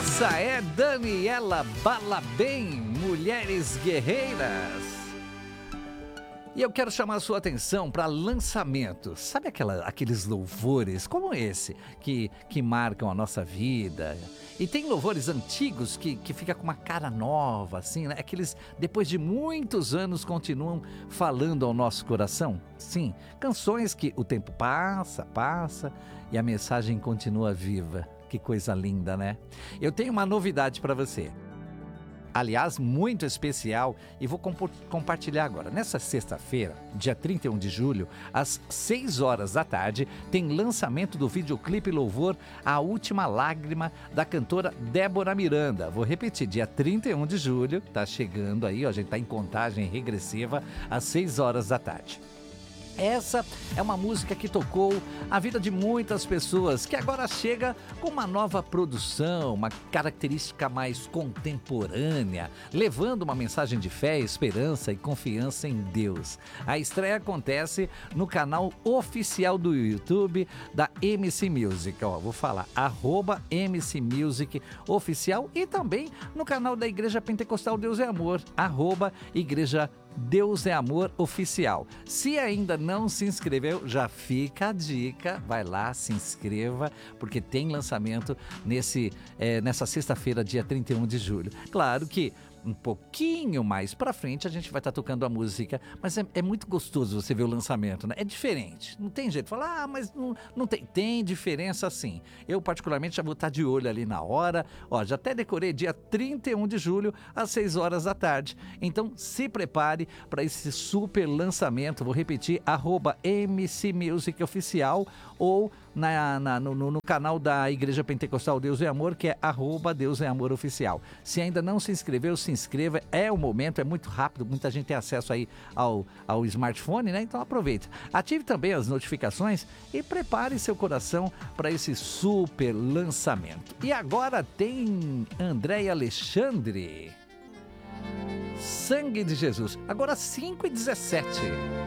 Essa é Daniela Balabem, Mulheres Guerreiras. E eu quero chamar a sua atenção para lançamentos. Sabe aqueles louvores como esse que marcam a nossa vida? E tem louvores antigos que fica com uma cara nova, assim, né? Aqueles, depois de muitos anos, continuam falando ao nosso coração. Sim, canções que o tempo passa e a mensagem continua viva. Que coisa linda, né? Eu tenho uma novidade para você. Aliás, muito especial, e vou compartilhar agora. Nessa sexta-feira, dia 31 de julho, às 6 horas da tarde, tem lançamento do videoclipe louvor A Última Lágrima, da cantora Débora Miranda. Vou repetir, dia 31 de julho, tá chegando aí, ó, a gente tá em contagem regressiva, às 6 horas da tarde. Essa é uma música que tocou a vida de muitas pessoas, que agora chega com uma nova produção, uma característica mais contemporânea, levando uma mensagem de fé, esperança e confiança em Deus. A estreia acontece no canal oficial do YouTube da MC Music. Ó, vou falar, @MC Music Oficial, e também no canal da Igreja Pentecostal Deus é Amor, @Igreja Deus é Amor Oficial. Se ainda não se inscreveu, já fica a dica, vai lá, se inscreva, porque tem lançamento nessa sexta-feira, dia 31 de julho. Claro que um pouquinho mais pra frente a gente vai estar tocando a música, mas é muito gostoso você ver o lançamento, né? É diferente, não tem jeito de falar, mas não tem diferença sim. Eu particularmente já vou estar de olho ali na hora, ó, já até decorei dia 31 de julho às 6 horas da tarde, então se prepare para esse super lançamento, vou repetir, @MC Music Oficial ou no canal da Igreja Pentecostal Deus é Amor, que é @Deus é Amor Oficial. Se ainda não se inscreveu, se inscreva, é o momento, é muito rápido, muita gente tem acesso aí ao smartphone, né? Então aproveita. Ative também as notificações e prepare seu coração para esse super lançamento. E agora tem André e Alexandre, Sangue de Jesus, agora 5h17.